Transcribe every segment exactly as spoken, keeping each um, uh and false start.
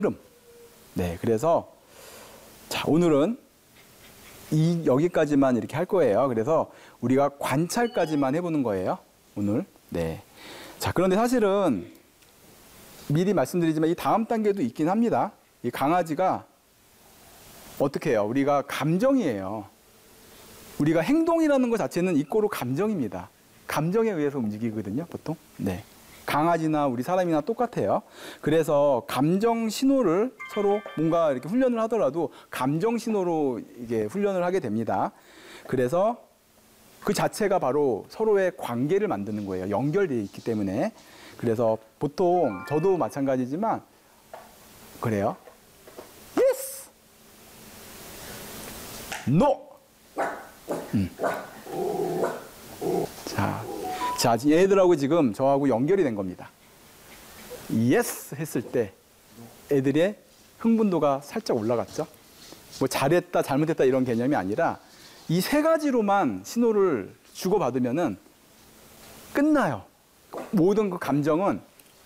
흐름. 네, 그래서 자, 오늘은 이 여기까지만 이렇게 할 거예요. 그래서 우리가 관찰까지만 해보는 거예요. 오늘. 네. 자, 그런데 사실은 미리 말씀드리지만 이 다음 단계도 있긴 합니다. 이 강아지가 어떻게 해요? 우리가 감정이에요. 우리가 행동이라는 것 자체는 이꼬로 감정입니다. 감정에 의해서 움직이거든요, 보통. 네. 강아지나 우리 사람이나 똑같아요. 그래서 감정 신호를 서로 뭔가 이렇게 훈련을 하더라도 감정 신호로 이게 훈련을 하게 됩니다. 그래서 그 자체가 바로 서로의 관계를 만드는 거예요. 연결되어 있기 때문에. 그래서 보통 저도 마찬가지지만 그래요. Yes! No! 음. 자, 자, 얘들하고 지금 저하고 연결이 된 겁니다. Yes! 했을 때 애들의 흥분도가 살짝 올라갔죠. 뭐 잘했다, 잘못했다 이런 개념이 아니라 이 세 가지로만 신호를 주고받으면은 끝나요. 모든 그 감정은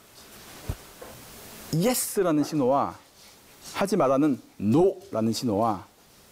Yes라는 신호와 하지 말라는 No라는 신호와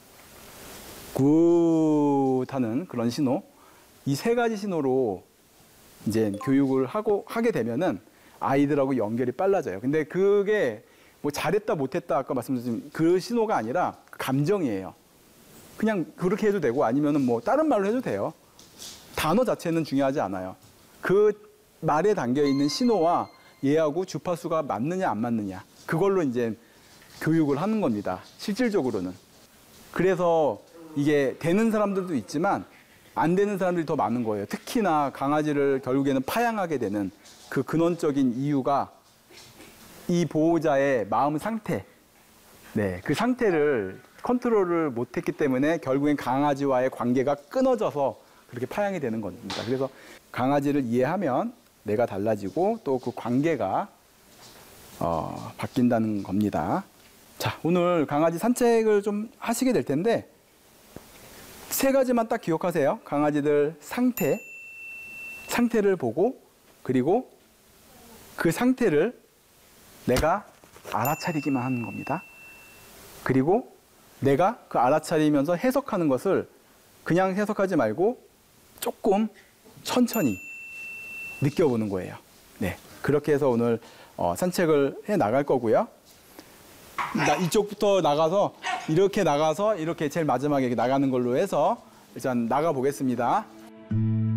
굿하는 그런 신호, 이 세 가지 신호로 이제 교육을 하고 하게 되면은 아이들하고 연결이 빨라져요. 근데 그게 뭐 잘했다 못했다 아까 말씀드린 그 신호가 아니라 감정이에요. 그냥 그렇게 해도 되고 아니면은 뭐 다른 말로 해도 돼요. 단어 자체는 중요하지 않아요. 그 말에 담겨 있는 신호와 얘하고 주파수가 맞느냐 안 맞느냐 그걸로 이제 교육을 하는 겁니다. 실질적으로는. 그래서 이게 되는 사람들도 있지만 안 되는 사람들이 더 많은 거예요. 특히나 강아지를 결국에는 파양하게 되는 그 근원적인 이유가 이 보호자의 마음 상태, 네, 그 상태를 컨트롤을 못했기 때문에 결국엔 강아지와의 관계가 끊어져서 그렇게 파양이 되는 겁니다. 그래서 강아지를 이해하면 내가 달라지고 또 그 관계가 어, 바뀐다는 겁니다. 자, 오늘 강아지 산책을 좀 하시게 될 텐데 세 가지만 딱 기억하세요. 강아지들 상태, 상태를 보고 그리고 그 상태를 내가 알아차리기만 하는 겁니다. 그리고 내가 그 알아차리면서 해석하는 것을 그냥 해석하지 말고 조금 천천히 느껴보는 거예요. 네, 그렇게 해서 오늘 어, 산책을 해 나갈 거고요. 나 이쪽부터 나가서 이렇게 나가서 이렇게 제일 마지막에 나가는 걸로 해서 일단 나가 보겠습니다.